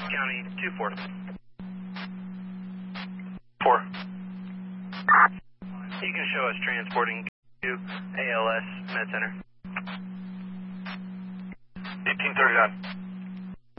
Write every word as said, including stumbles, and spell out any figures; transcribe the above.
County two four. Four. You can show us transporting to A L S Med Center. eighteen thirty-nine.